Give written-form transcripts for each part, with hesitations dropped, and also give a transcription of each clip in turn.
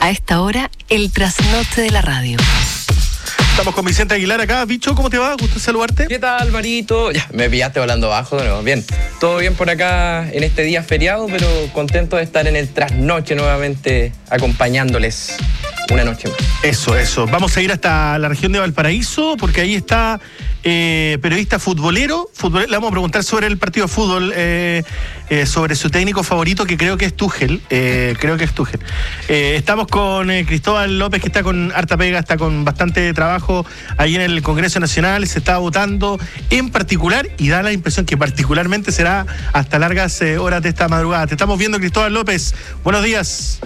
A esta hora, el trasnoche de la radio. Estamos con Vicente Aguilar acá. Bicho, ¿cómo te va? Gusto saludarte. ¿Qué tal, Marito? Ya, me pillaste hablando bajo de nuevo. Bien, todo bien por acá en este día feriado, pero contento de estar en el trasnoche nuevamente acompañándoles una noche más. Eso. Vamos a ir hasta la región de Valparaíso, porque ahí está periodista futbolero. Le vamos a preguntar sobre el partido de fútbol, sobre su técnico favorito, que creo que es Tuchel. Estamos con Cristóbal López, que está con harta pega, está con bastante trabajo ahí en el Congreso Nacional. Se está votando en particular, y da la impresión que particularmente será hasta largas horas de esta madrugada. Te estamos viendo, Cristóbal López. Buenos días.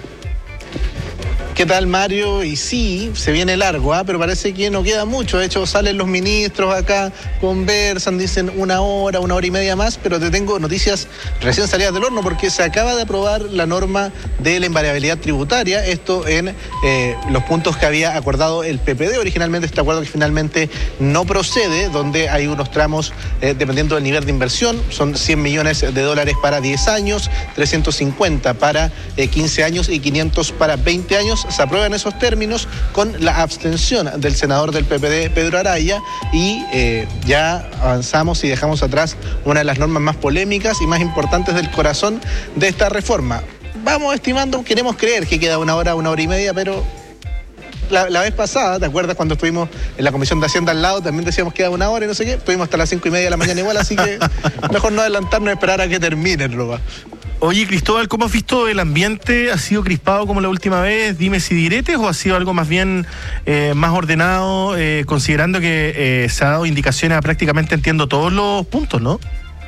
¿Qué tal, Mario? Y sí, se viene largo, pero parece que no queda mucho. De hecho, salen los ministros acá, conversan, dicen una hora y media más, pero te tengo noticias recién salidas del horno, porque se acaba de aprobar la norma de la invariabilidad tributaria, esto en los puntos que había acordado el PPD originalmente, este acuerdo que finalmente no procede, donde hay unos tramos dependiendo del nivel de inversión, son $100 millones para 10 años, 350 para 15 años y 500 para 20 años. Se aprueban esos términos con la abstención del senador del PPD, Pedro Araya, y ya avanzamos y dejamos atrás una de las normas más polémicas y más importantes del corazón de esta reforma. Vamos estimando, queremos creer que queda una hora y media, pero la vez pasada, ¿te acuerdas cuando estuvimos en la Comisión de Hacienda al lado? También decíamos que queda una hora y no sé qué, estuvimos hasta las 5:30 de la mañana igual, así que mejor no adelantarnos y esperar a que termine, Roba. Oye, Cristóbal, ¿cómo has visto el ambiente? ¿Ha sido crispado como la última vez, dimes y diretes, o ha sido algo más bien más ordenado, considerando que se ha dado indicaciones a prácticamente, entiendo, todos los puntos, ¿no?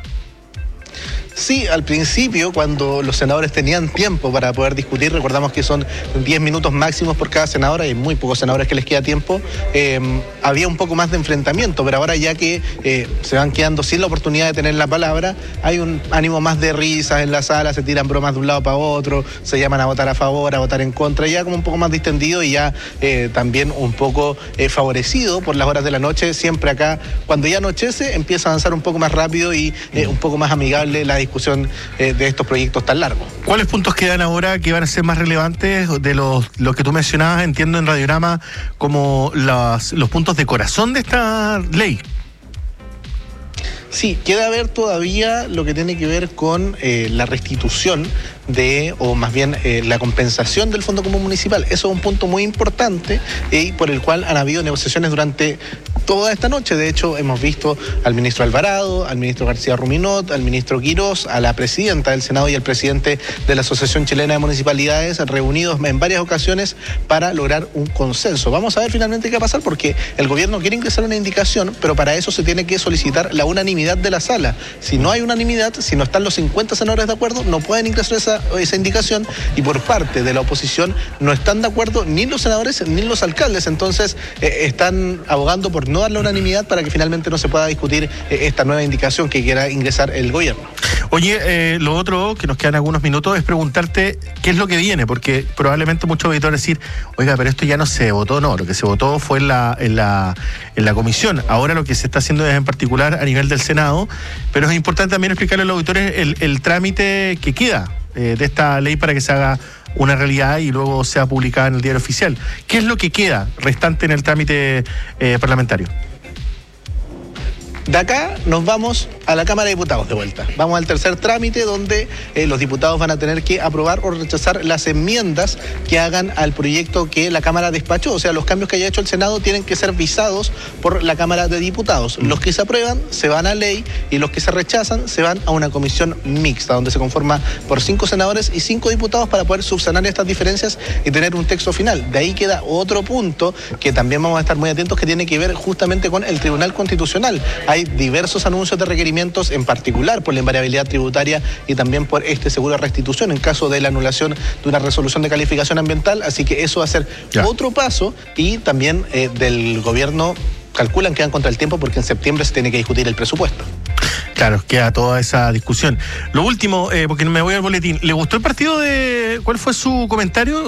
Sí, al principio, cuando los senadores tenían tiempo para poder discutir, recordamos que son 10 minutos máximos por cada senador, hay muy pocos senadores que les queda tiempo, había un poco más de enfrentamiento, pero ahora ya que se van quedando sin la oportunidad de tener la palabra, hay un ánimo más de risas en la sala, se tiran bromas de un lado para otro, se llaman a votar a favor, a votar en contra, ya como un poco más distendido y ya también un poco favorecido por las horas de la noche. Siempre acá, cuando ya anochece, empieza a avanzar un poco más rápido y un poco más amigable la discusión de estos proyectos tan largos. ¿Cuáles puntos quedan ahora que van a ser más relevantes de los que tú mencionabas, entiendo, en Radiograma, como los puntos de corazón de esta ley? Sí, queda ver todavía lo que tiene que ver con la restitución o más bien la compensación del Fondo Común Municipal. Eso es un punto muy importante y por el cual han habido negociaciones durante toda esta noche. De hecho, hemos visto al ministro Alvarado, al ministro García Ruminot, al ministro Quirós, a la presidenta del Senado y al presidente de la Asociación Chilena de Municipalidades, reunidos en varias ocasiones para lograr un consenso. Vamos a ver finalmente qué va a pasar, porque el gobierno quiere ingresar una indicación, pero para eso se tiene que solicitar la unanimidad de la sala. Si no hay unanimidad, si no están los 50 senadores de acuerdo, no pueden ingresar esa indicación, y por parte de la oposición no están de acuerdo ni los senadores ni los alcaldes. Entonces están abogando por no dar la unanimidad para que finalmente no se pueda discutir esta nueva indicación que quiera ingresar el gobierno. Oye, lo otro, que nos quedan algunos minutos, es preguntarte qué es lo que viene, porque probablemente muchos auditores decir, oiga, pero esto ya no se votó. No, lo que se votó fue en la comisión. Ahora lo que se está haciendo es en particular a nivel del Senado, pero es importante también explicarle a los auditores el trámite que queda de esta ley para que se haga una realidad y luego sea publicada en el diario oficial. ¿Qué es lo que queda restante en el trámite parlamentario? De acá nos vamos a la Cámara de Diputados de vuelta. Vamos al tercer trámite, donde los diputados van a tener que aprobar o rechazar las enmiendas que hagan al proyecto que la Cámara despachó. O sea, los cambios que haya hecho el Senado tienen que ser visados por la Cámara de Diputados. Los que se aprueban se van a ley y los que se rechazan se van a una comisión mixta, donde se conforma por 5 senadores y 5 diputados para poder subsanar estas diferencias y tener un texto final. De ahí queda otro punto que también vamos a estar muy atentos, que tiene que ver justamente con el Tribunal Constitucional. Hay diversos anuncios de requerimientos, en particular por la invariabilidad tributaria y también por este seguro de restitución en caso de la anulación de una resolución de calificación ambiental. Así que eso va a ser otro paso, y también del gobierno calculan que van contra el tiempo, porque en septiembre se tiene que discutir el presupuesto. Claro, queda toda esa discusión. Lo último, porque me voy al boletín, ¿le gustó el partido de...? ¿Cuál fue su comentario?